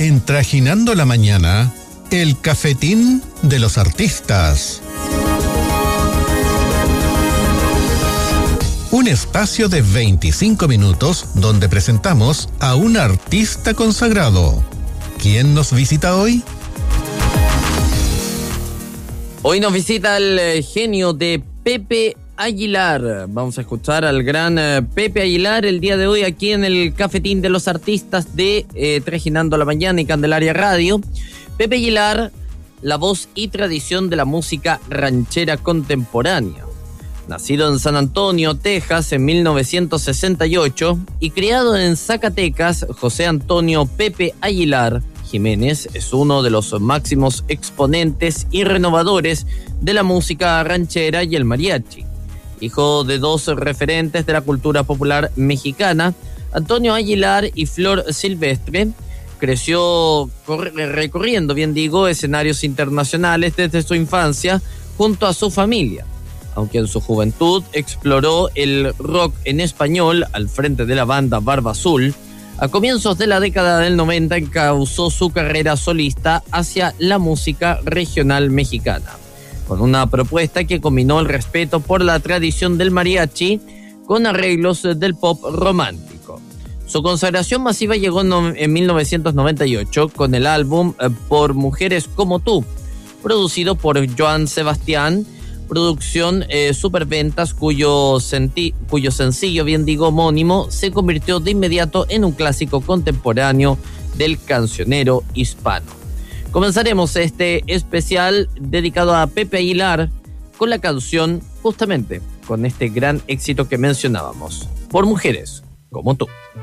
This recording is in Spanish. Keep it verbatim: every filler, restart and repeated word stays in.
En Trajinando la Mañana, el cafetín de los artistas. Un espacio de veinticinco minutos donde presentamos a un artista consagrado. ¿Quién nos visita hoy? Hoy nos visita el eh, genio de Pepe Aguilar. Vamos a escuchar al gran eh, Pepe Aguilar el día de hoy aquí en el cafetín de los artistas de eh, Trajinando la Mañana y Candelaria Radio. Pepe Aguilar, la voz y tradición de la música ranchera contemporánea. Nacido en San Antonio, Texas, en mil novecientos sesenta y ocho y criado en Zacatecas, José Antonio Pepe Aguilar Jiménez es uno de los máximos exponentes y renovadores de la música ranchera y el mariachi. Hijo de dos referentes de la cultura popular mexicana, Antonio Aguilar y Flor Silvestre, creció recorriendo, bien digo, escenarios internacionales desde su infancia junto a su familia. Aunque en su juventud exploró el rock en español al frente de la banda Barba Azul, a comienzos de la década del noventa encauzó su carrera solista hacia la música regional mexicana, con una propuesta que combinó el respeto por la tradición del mariachi con arreglos del pop romántico. Su consagración masiva llegó en mil novecientos noventa y ocho con el álbum Por Mujeres Como Tú, producido por Joan Sebastián, producción eh, superventas cuyo, senti- cuyo sencillo, bien digo, homónimo, se convirtió de inmediato en un clásico contemporáneo del cancionero hispano. Comenzaremos este especial dedicado a Pepe Aguilar con la canción, justamente, con este gran éxito que mencionábamos, Por Mujeres Como Tú.